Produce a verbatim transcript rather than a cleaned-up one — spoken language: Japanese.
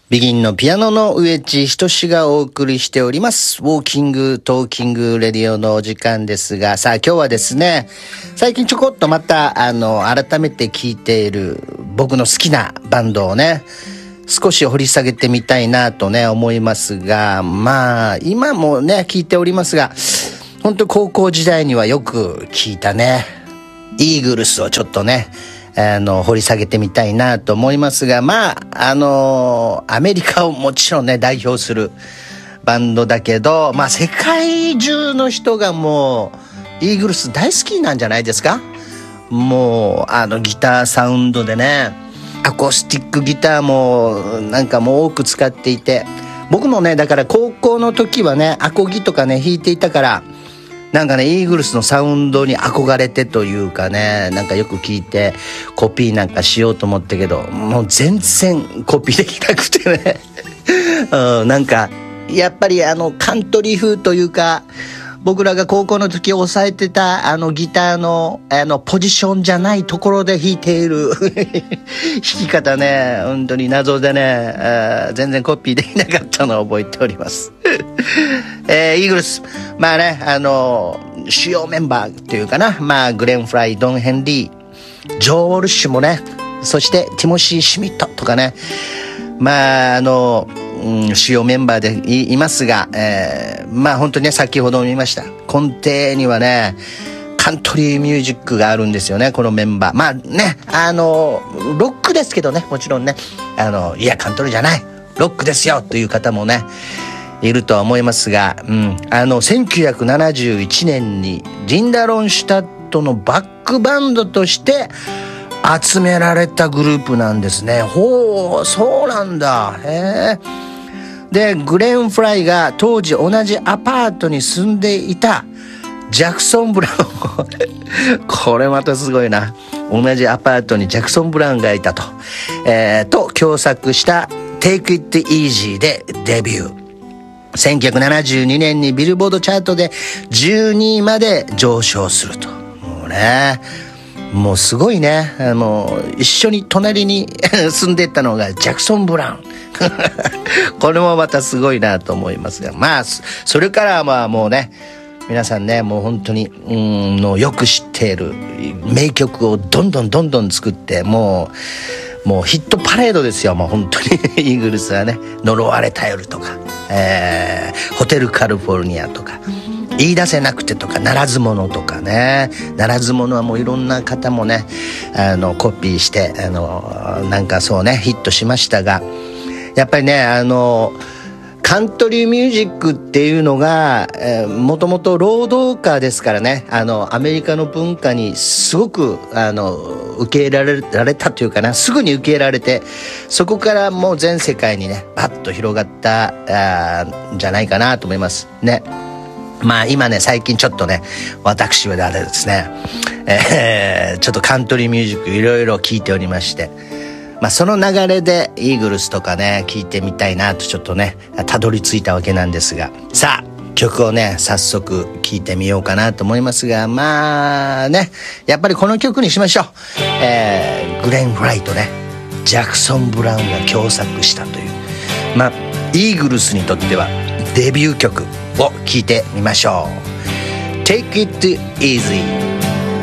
ビギンのピアノの植地仁がお送りしております。ウォーキングトーキングレディオのお時間ですが、さあ今日はですね、最近ちょこっとまたあの改めて聴いている僕の好きなバンドをね、少し掘り下げてみたいなとね思いますが、まあ今もね聴いておりますが、本当高校時代にはよく聴いたねイーグルスをちょっとねあの掘り下げてみたいなと思いますが、まああのアメリカをもちろんね代表するバンドだけど、まあ世界中の人がもうイーグルス大好きなんじゃないですか。もうあのギターサウンドでね、アコースティックギターもなんかもう多く使っていて、僕もねだから高校の時はねアコギとかね弾いていたから、なんかねイーグルスのサウンドに憧れてというかね、なんかよく聞いてコピーなんかしようと思ったけど、もう全然コピーできなくてね、うん、なんかやっぱりあのカントリー風というか、僕らが高校の時押さえてたあのギターのあのポジションじゃないところで弾いている弾き方ね、本当に謎でね、全然コピーできなかったのを覚えております、えー、イーグルス、まあねあの主要メンバーっていうかな、まあグレン・フライ、ドン・ヘンリー、ジョー・ウォルシュもね、そしてティモシー・シュミットとかね、まああのうん、主要メンバーで い, いますが、えー、まあ本当にね先ほども言いました根底にはねカントリーミュージックがあるんですよね、このメンバー。まあねあのロックですけどね、もちろんねあのいやカントリーじゃないロックですよという方もねいるとは思いますが、うん、あのせんきゅうひゃくななじゅういちねんにリンダ・ロンシュタットのバックバンドとして集められたグループなんですね。ほう、そうなんだ。へえ。でグレン・フライが当時同じアパートに住んでいたジャクソン・ブラウンこれまたすごいな、同じアパートにジャクソン・ブラウンがいたと、えー、と共作した「Take It Easy」でデビュー。せんきゅうひゃくななじゅうにねんにビルボードチャートでじゅうにいまで上昇すると。もうねもうすごいね、あの一緒に隣に住んでたのがジャクソン・ブラウンこれもまたすごいなと思いますが、まあそれからはまあもうね皆さんねもう本当にうんのよく知っている名曲をどんどんどんどん作って、もうもうヒットパレードですよ、もう本当にイーグルスはね呪われた夜とか、えー、ホテルカリフォルニアとか言い出せなくてとか、ならず者とかね、ならず者はもういろんな方もねあのコピーしてあのなんかそうねヒットしましたが、やっぱりねあのカントリーミュージックっていうのが、えー、もともと労働歌ですからね、あのアメリカの文化にすごくあの受け入れられ、られたというかな、すぐに受け入れられて、そこからもう全世界にねバッと広がったあんじゃないかなと思いますね。まあ今ね最近ちょっとね私はあれですね、えー、ちょっとカントリーミュージックいろいろ聞いておりまして、まあその流れでイーグルスとかね聞いてみたいなとちょっとねたどり着いたわけなんですが、さあ曲をね早速聞いてみようかなと思いますが、まあねやっぱりこの曲にしましょう。えー、グレン・フライとねジャクソン・ブラウンが共作したという、まあイーグルスにとってはデビュー曲を聴いてみましょう。 Take It Easy。